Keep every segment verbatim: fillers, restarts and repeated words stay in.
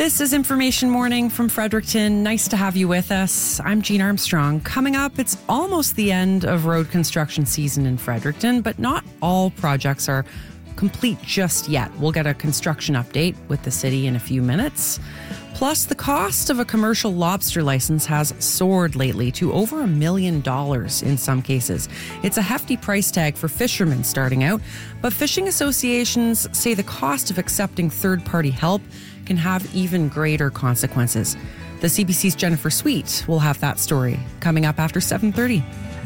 This is Information Morning from Fredericton. Nice to have you with us. I'm Jean Armstrong. Coming up, it's almost the end of road construction season in Fredericton, but not all projects are complete just yet. We'll get a construction update with the city in a few minutes. Plus, the cost of a commercial lobster license has soared lately to over a million dollars in some cases. It's a hefty price tag for fishermen starting out, but fishing associations say the cost of accepting third-party help can have even greater consequences. The C B C's Jennifer Sweet will have that story coming up after seven thirty.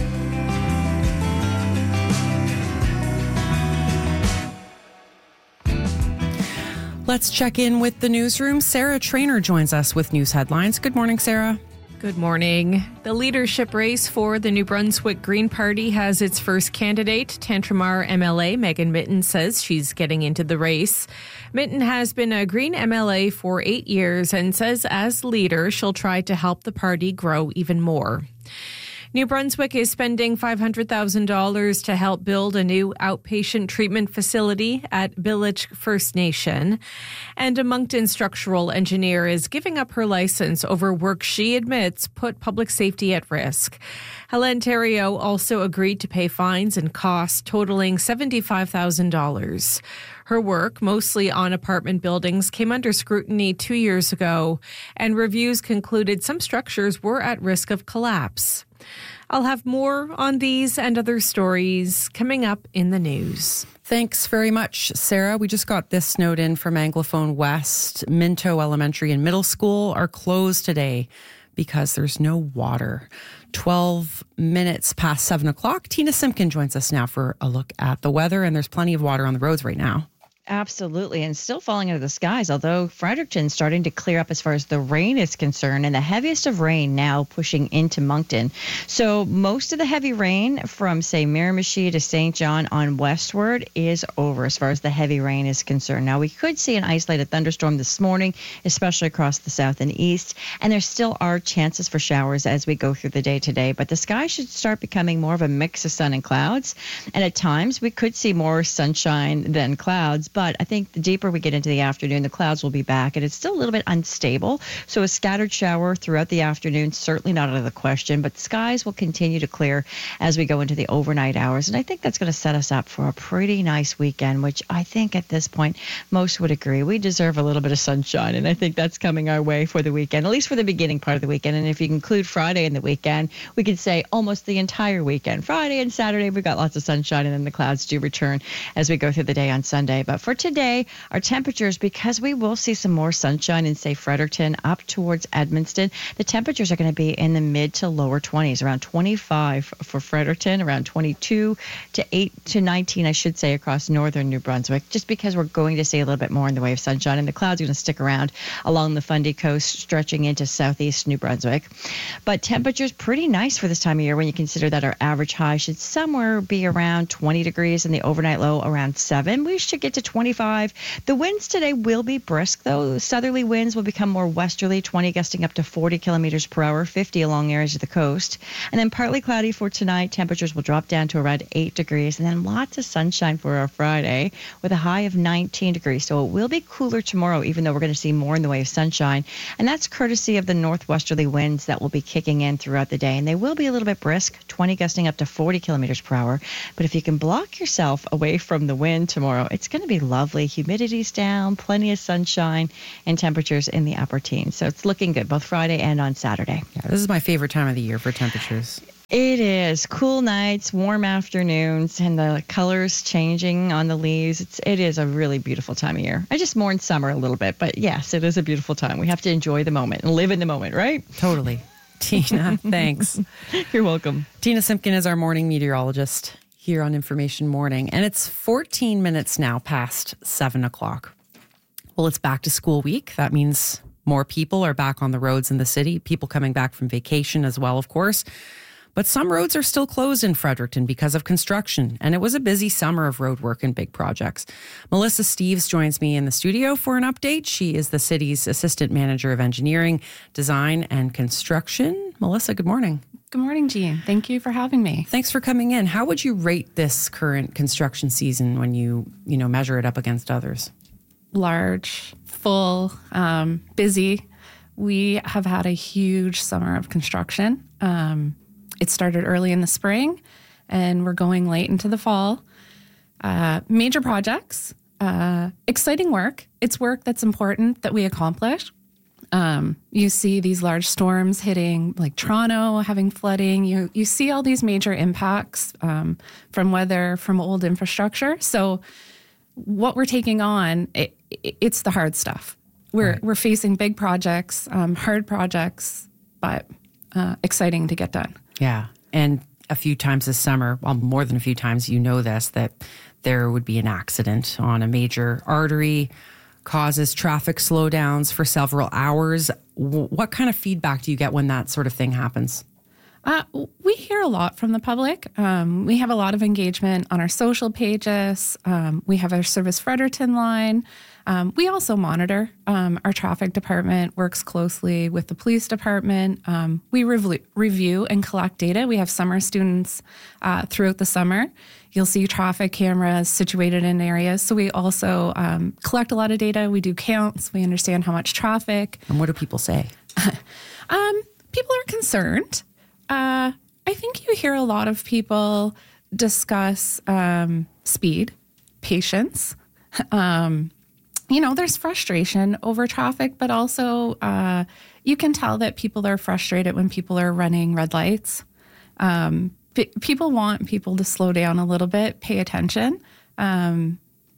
Let's check in with the newsroom. Sarah Trainer joins us with news headlines. Good morning, Sarah. Good morning. The leadership race for the New Brunswick Green Party has its first candidate. Tantramar M L A Megan Mitton says she's getting into the race. Mitton has been a Green M L A for eight years and says as leader, she'll try to help the party grow even more. New Brunswick is spending five hundred thousand dollars to help build a new outpatient treatment facility at Village First Nation. And a Moncton structural engineer is giving up her license over work she admits put public safety at risk. Helen Theriault also agreed to pay fines and costs totaling seventy-five thousand dollars. Her work, mostly on apartment buildings, came under scrutiny two years ago, and reviews concluded some structures were at risk of collapse. I'll have more on these and other stories coming up in the news. Thanks very much, Sarah. We just got this note in from Anglophone West. Minto Elementary and Middle School are closed today because there's no water. twelve minutes past seven o'clock. Tina Simpkin joins us now for a look at the weather, and there's plenty of water on the roads right now. Absolutely, and still falling out of the skies, although Fredericton's starting to clear up as far as the rain is concerned, and the heaviest of rain now pushing into Moncton. So most of the heavy rain from, say, Miramichi to Saint John on westward is over as far as the heavy rain is concerned. Now, we could see an isolated thunderstorm this morning, especially across the south and east, and there still are chances for showers as we go through the day today, but the sky should start becoming more of a mix of sun and clouds, and at times we could see more sunshine than clouds. But I think the deeper we get into the afternoon, the clouds will be back, and it's still a little bit unstable. So a scattered shower throughout the afternoon, certainly not out of the question, but skies will continue to clear as we go into the overnight hours. And I think that's going to set us up for a pretty nice weekend, which I think at this point, most would agree. We deserve a little bit of sunshine, and I think that's coming our way for the weekend, at least for the beginning part of the weekend. And if you include Friday in the weekend, we could say almost the entire weekend. Friday and Saturday, we've got lots of sunshine, and then the clouds do return as we go through the day on Sunday. But for today, our temperatures, because we will see some more sunshine in, say, Fredericton up towards Edmundston, the temperatures are going to be in the mid to lower twenties, around twenty-five for Fredericton, around twenty-two to eight to nineteen, I should say, across northern New Brunswick, just because we're going to see a little bit more in the way of sunshine, and the clouds are going to stick around along the Fundy Coast, stretching into southeast New Brunswick. But temperatures pretty nice for this time of year when you consider that our average high should somewhere be around twenty degrees and the overnight low around seven. We should get to twenty-five. The winds today will be brisk, though. Southerly winds will become more westerly, twenty gusting up to forty kilometers per hour, fifty along areas of the coast. And then partly cloudy for tonight. Temperatures will drop down to around eight degrees. And then lots of sunshine for our Friday with a high of nineteen degrees. So it will be cooler tomorrow, even though we're going to see more in the way of sunshine. And that's courtesy of the northwesterly winds that will be kicking in throughout the day. And they will be a little bit brisk, twenty gusting up to forty kilometers per hour. But if you can block yourself away from the wind tomorrow, it's going to be lovely. Humidity's down, plenty of sunshine, and temperatures in the upper teens. So it's looking good both Friday and on Saturday. Yeah, this is my favorite time of the year for temperatures. It is. Cool nights, warm afternoons, and the colors changing on the leaves. It's, it is a really beautiful time of year. I just mourn summer a little bit, but yes, it is a beautiful time. We have to enjoy the moment and live in the moment, right? Totally. Tina, thanks. You're welcome. Tina Simpkin is our morning meteorologist here on Information Morning, and it's fourteen minutes now past seven o'clock. Well, it's back to school week. That means more people are back on the roads in the city, people coming back from vacation as well, of course. But some roads are still closed in Fredericton because of construction, and it was a busy summer of road work and big projects. Melissa Steeves joins me in the studio for an update. She is the city's Assistant Manager of Engineering, Design and Construction. Melissa, good morning. Good morning, Jean. Thank you for having me. Thanks for coming in. How would you rate this current construction season when you, you know, measure it up against others? Large, full, um, busy. We have had a huge summer of construction. Um, it started early in the spring, and we're going late into the fall. Uh, major projects, uh, exciting work. It's work that's important that we accomplish. Um, you see these large storms hitting like Toronto, having flooding. You you see all these major impacts um, from weather, from old infrastructure. So what we're taking on, it, it, it's the hard stuff. We're right. we're facing big projects, um, hard projects, but uh, exciting to get done. Yeah, and a few times this summer, well, more than a few times, you know this, that there would be an accident on a major artery, causes traffic slowdowns for several hours. W- what kind of feedback do you get when that sort of thing happens? Uh, we hear a lot from the public. Um, we have a lot of engagement on our social pages. Um, we have our Service Fredericton line. Um, we also monitor. Um, our traffic department works closely with the police department. Um, we rev- review and collect data. We have summer students uh, throughout the summer. You'll see traffic cameras situated in areas. So we also um, collect a lot of data. We do counts. We understand how much traffic. And what do people say? um, people are concerned. Uh, I think you hear a lot of people discuss um, speed, patience. Um, you know, there's frustration over traffic, but also uh, you can tell that people are frustrated when people are running red lights. Um, p- people want people to slow down a little bit, pay attention. Um,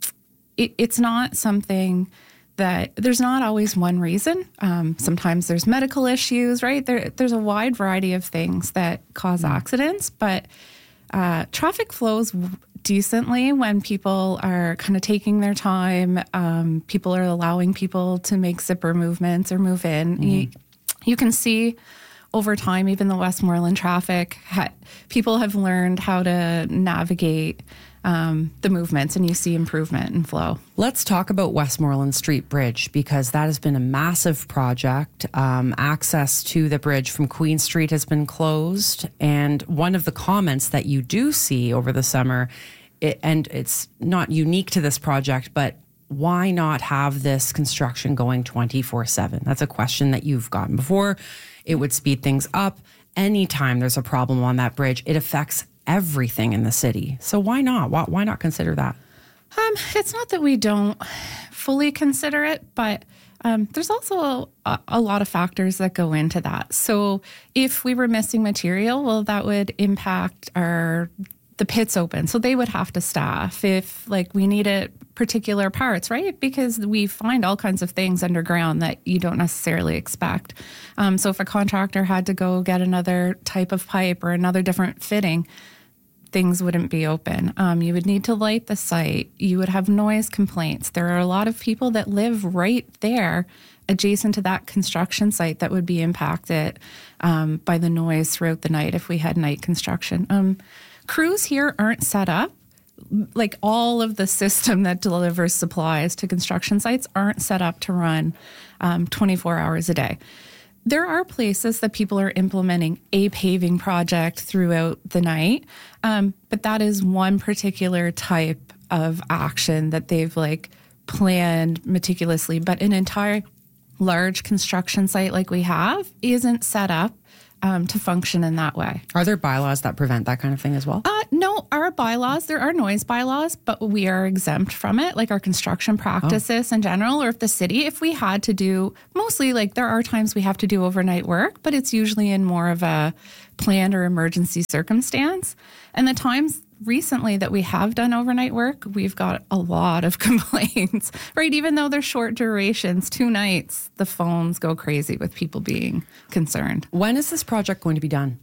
it, it's not something that there's not always one reason. Um, sometimes there's medical issues, right? There, there's a wide variety of things that cause accidents, but uh, traffic flows decently when people are kind of taking their time. Um, people are allowing people to make zipper movements or move in. Mm-hmm. You, you can see over time, even the Westmoreland traffic, ha- people have learned how to navigate um, the movements, and you see improvement in flow. Let's talk about Westmoreland Street Bridge, because that has been a massive project. Um, access to the bridge from Queen Street has been closed. And one of the comments that you do see over the summer, it, and it's not unique to this project, but why not have this construction going twenty-four seven? That's a question that you've gotten before. It would speed things up. Anytime there's a problem on that bridge, it affects everything in the city. So why not? Why, why not consider that? Um, it's not that we don't fully consider it, but um, there's also a, a lot of factors that go into that. So if we were missing material, well, that would impact our the pits open. So they would have to staff if like we needed particular parts, right? Because we find all kinds of things underground that you don't necessarily expect. Um, so if a contractor had to go get another type of pipe or another different fitting, things wouldn't be open. Um, you would need to light the site. You would have noise complaints. There are a lot of people that live right there adjacent to that construction site that would be impacted um, by the noise throughout the night if we had night construction. Um, crews here aren't set up. Like all of the system that delivers supplies to construction sites aren't set up to run um, twenty-four hours a day. There are places that people are implementing a paving project throughout the night, um, but that is one particular type of action that they've like planned meticulously. But an entire large construction site like we have isn't set up um, to function in that way. Are there bylaws that prevent that kind of thing as well? Uh, no, our bylaws, there are noise bylaws, but we are exempt from it, like our construction practices oh. in general, or if the city, if we had to do, mostly like there are times we have to do overnight work, but it's usually in more of a planned or emergency circumstance. And the times recently that we have done overnight work, we've got a lot of complaints, right? Even though they're short durations, two nights, the phones go crazy with people being concerned. When is this project going to be done?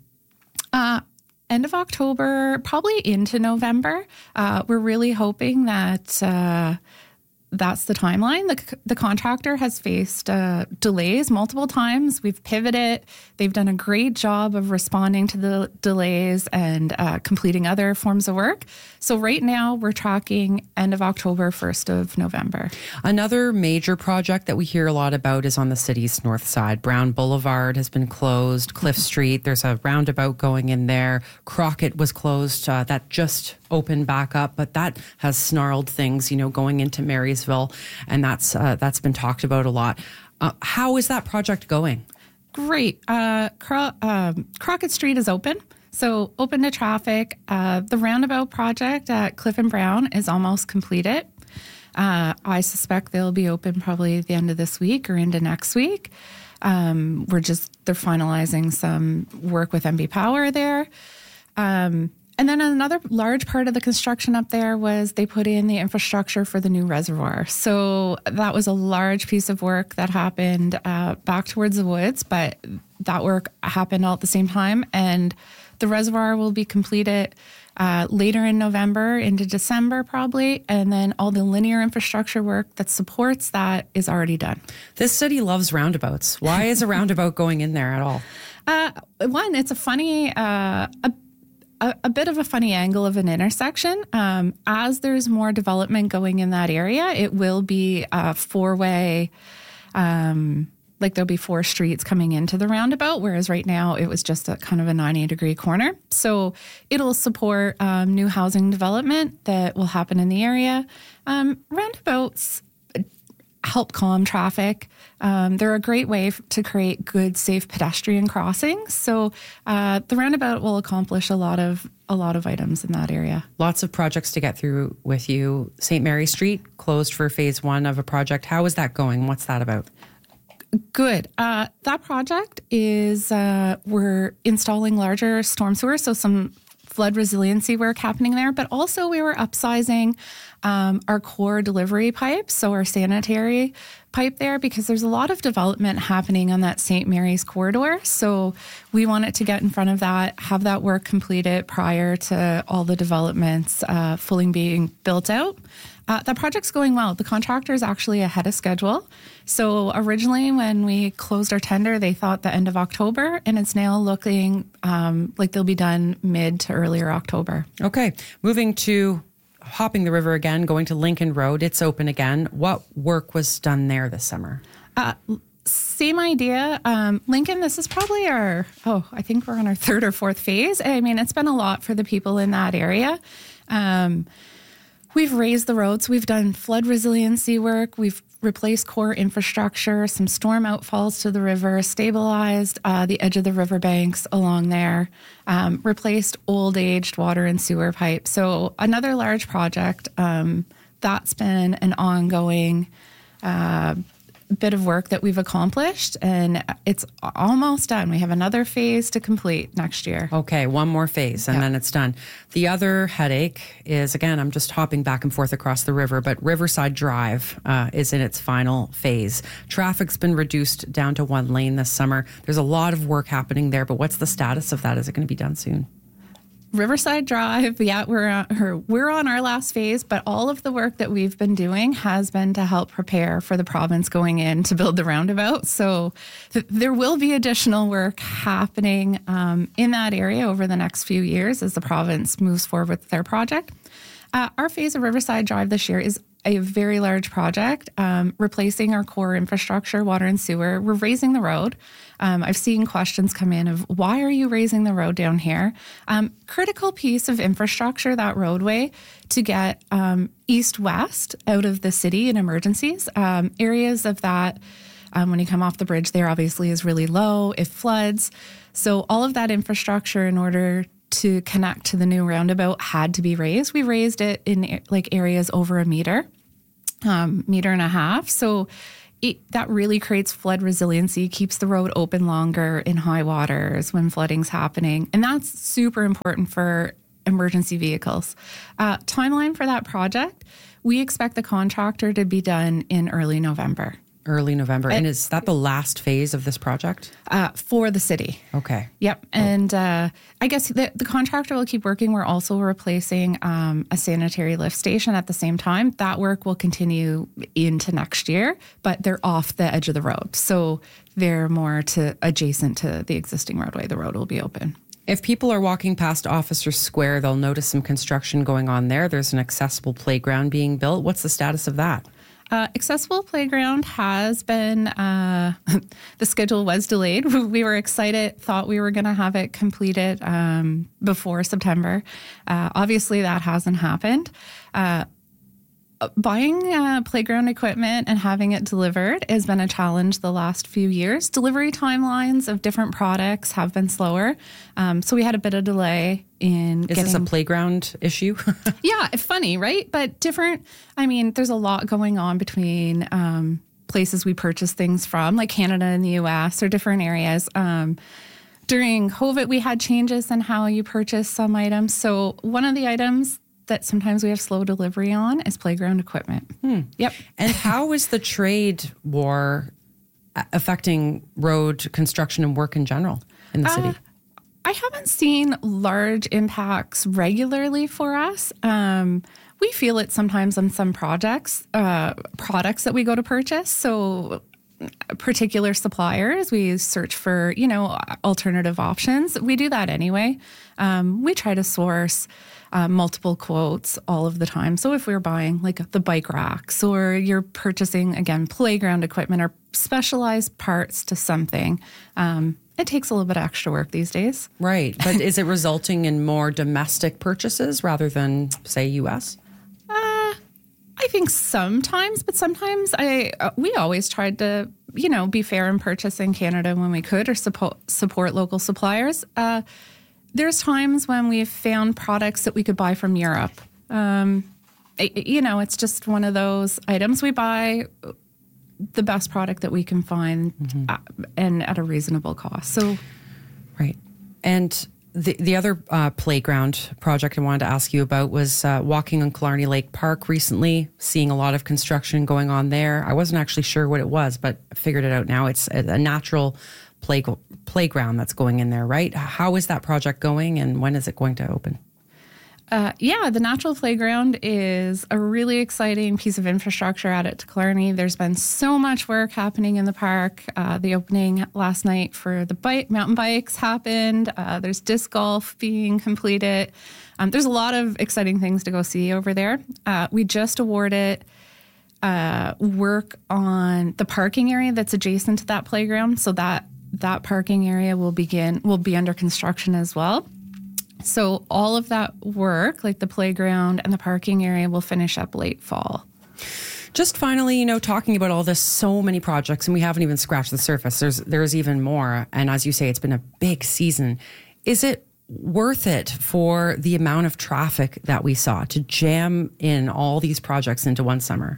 Uh, end of October, probably into November. Uh, we're really hoping that uh, that's the timeline. The, the contractor has faced uh, delays multiple times. We've pivoted. They've done a great job of responding to the delays and uh, completing other forms of work. So right now we're tracking end of October, first of November. Another major project that we hear a lot about is on the city's north side. Brown Boulevard has been closed. Cliff Street, there's a roundabout going in there. Crockett was closed. Uh, that just open back up, but that has snarled things, you know, going into Marysville, and that's uh, that's been talked about a lot. Uh, how is that project going? Great. Uh, Cro- um, Crockett Street is open. So open to traffic. Uh, the roundabout project at Cliff and Brown is almost completed. Uh, I suspect they'll be open probably at the end of this week or into next week. Um, we're just, they're finalizing some work with M B Power there. Um, and then another large part of the construction up there was they put in the infrastructure for the new reservoir. So that was a large piece of work that happened uh, back towards the woods, but that work happened all at the same time. And the reservoir will be completed uh, later in November into December probably, and then all the linear infrastructure work that supports that is already done. This city loves roundabouts. Why is a roundabout going in there at all? Uh, one, it's a funny, uh, a, a, a bit of a funny angle of an intersection. Um, as there's more development going in that area, it will be a four-way. Um, Like there'll be four streets coming into the roundabout, whereas right now it was just a kind of a ninety degree corner. So it'll support um, new housing development that will happen in the area. Um, roundabouts help calm traffic. Um, they're a great way f- to create good, safe pedestrian crossings. So uh, the roundabout will accomplish a lot of a lot of items in that area. Lots of projects to get through with you. Saint Mary Street closed for phase one of a project. How is that going? What's that about? Good. Uh, that project is, uh, we're installing larger storm sewers, so some flood resiliency work happening there, but also we were upsizing um, our core delivery pipes, so our sanitary pipe there, because there's a lot of development happening on that Saint Mary's corridor. So we wanted to get in front of that, have that work completed prior to all the developments uh, fully being built out. Uh, that project's going well. The contractor is actually ahead of schedule. So originally when we closed our tender, they thought the end of October, and it's now looking um, like they'll be done mid to earlier October. Okay. Moving to hopping the river again, going to Lincoln Road. It's open again. What work was done there this summer? Uh, same idea. Um, Lincoln, this is probably our, oh, I think we're on our third or fourth phase. I mean, it's been a lot for the people in that area. Um, We've raised the roads. We've done flood resiliency work. We've replaced core infrastructure, some storm outfalls to the river, stabilized uh, the edge of the riverbanks along there, um, replaced old aged water and sewer pipes. So another large project um, that's been an ongoing uh, bit of work that we've accomplished, and it's almost done. We have another phase to complete next year. Okay, one more phase and Yeah. then it's done. The other headache is, again, I'm just hopping back and forth across the river, but Riverside Drive uh, is in its final phase. Traffic's been reduced down to one lane this summer. There's a lot of work happening there, but what's the status of that? Is it going to be done soon? Riverside Drive, yeah, we're on, her, we're on our last phase, but all of the work that we've been doing has been to help prepare for the province going in to build the roundabout. So th- there will be additional work happening um, in that area over the next few years as the province moves forward with their project. Uh, our phase of Riverside Drive this year is a very large project, um, replacing our core infrastructure, water and sewer. We're raising the road. Um, I've seen questions come in of, why are you raising the road down here? Um, critical piece of infrastructure, that roadway, to get um, east-west out of the city in emergencies. Um, areas of that, um, when you come off the bridge there, obviously is really low. It floods. So all of that infrastructure in order to connect to the new roundabout had to be raised. We raised it in like areas over a meter, um, meter and a half. So it, that really creates flood resiliency, keeps the road open longer in high waters when flooding's happening. And that's super important for emergency vehicles. Uh, timeline for that project, we expect the contractor to be done in early November. Early November. And is that the last phase of this project? Uh, for the city. Okay. Yep. And uh, I guess the, the contractor will keep working. We're also replacing um, a sanitary lift station at the same time. That work will continue into next year, but they're off the edge of the road. So they're more to adjacent to the existing roadway. The road will be open. If people are walking past Officer Square, they'll notice some construction going on there. There's an accessible playground being built. What's the status of that? Uh, Accessible Playground has been, uh, the schedule was delayed. We were excited, thought we were going to have it completed um, before September. Uh, obviously, that hasn't happened. Uh, Buying uh, playground equipment and having it delivered has been a challenge the last few years. Delivery timelines of different products have been slower. Um, so we had a bit of delay in Is getting... this a playground issue? Yeah, funny, right? But different. I mean, there's a lot going on between um, places we purchase things from, like Canada and the U S, or different areas. Um, during COVID, we had changes in how you purchase some items. So one of the items that sometimes we have slow delivery on is playground equipment. Hmm. Yep. And how is the trade war affecting road construction and work in general in the city? Uh, I haven't seen large impacts regularly for us. Um, we feel it sometimes on some projects, uh, products that we go to purchase. So particular suppliers, we search for, you know, alternative options. We do that anyway. Um, we try to source Uh, multiple quotes all of the time. So if we're buying like the bike racks, or you're purchasing, again, playground equipment or specialized parts to something, um, it takes a little bit of extra work these days. Right. But is it resulting in more domestic purchases rather than, say, U S? Uh, I think sometimes, but sometimes I uh, we always tried to, you know, be fair in purchasing Canada when we could, or support, support local suppliers. Uh, There's times when we've found products that we could buy from Europe. Um, it, you know, it's just one of those items. We buy the best product that we can find, mm-hmm. uh, and at a reasonable cost. So, right. And the the other uh, playground project I wanted to ask you about was uh, walking on Killarney Lake Park recently, seeing a lot of construction going on there. I wasn't actually sure what it was, but I figured it out now. It's a, a natural play, playground that's going in there, right? How is that project going, and when is it going to open? Uh, yeah, the natural playground is a really exciting piece of infrastructure added to Killarney. There's been so much work happening in the park. Uh, the opening last night for the bike, mountain bikes happened. Uh, there's disc golf being completed. Um, there's a lot of exciting things to go see over there. Uh, we just awarded uh, work on the parking area that's adjacent to that playground, so that that parking area will begin will be under construction as well. So all of that work, like the playground and the parking area, will finish up late fall. Just finally, you know, talking about all this, so many projects, and we haven't even scratched the surface. There's there's even more. And as you say, it's been a big season. Is it worth it for the amount of traffic that we saw to jam in all these projects into one summer?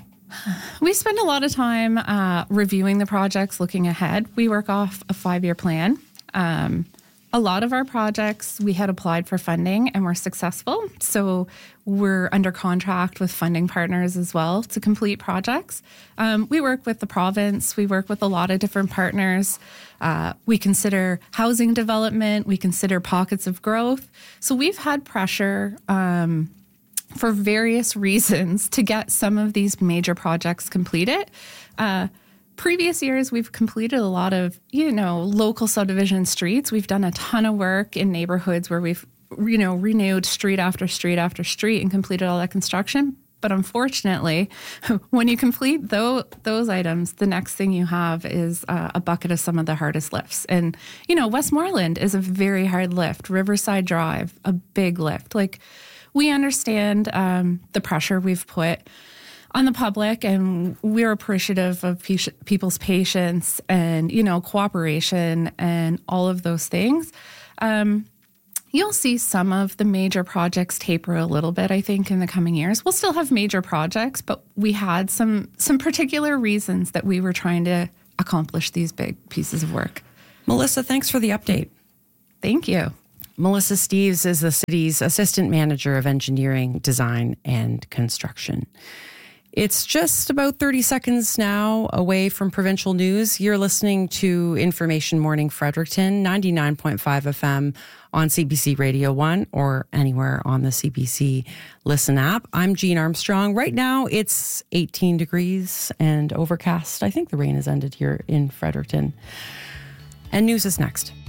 We spend a lot of time uh, reviewing the projects, looking ahead. We work off a five-year plan. Um, a lot of our projects, we had applied for funding and were successful. So we're under contract with funding partners as well to complete projects. Um, we work with the province. We work with a lot of different partners. Uh, we consider housing development. We consider pockets of growth. So we've had pressure um, for various reasons to get some of these major projects completed. Uh, previous years, we've completed a lot of, you know, local subdivision streets. We've done a ton of work in neighborhoods where we've, you know, renewed street after street after street and completed all that construction. But unfortunately, when you complete those, those items, the next thing you have is uh, a bucket of some of the hardest lifts. And, you know, Westmoreland is a very hard lift. Riverside Drive, a big lift. Like, we understand um, the pressure we've put on the public, and we're appreciative of pe- people's patience and, you know, cooperation and all of those things. Um, you'll see some of the major projects taper a little bit, I think, in the coming years. We'll still have major projects, but we had some some particular reasons that we were trying to accomplish these big pieces of work. Melissa, thanks for the update. Thank you. Melissa Steeves is the city's Assistant Manager of Engineering, Design, and Construction. It's just about thirty seconds now away from provincial news. You're listening to Information Morning Fredericton, ninety-nine point five F M on C B C Radio one or anywhere on the C B C Listen app. I'm Jean Armstrong. Right now, it's eighteen degrees and overcast. I think the rain has ended here in Fredericton. And news is next.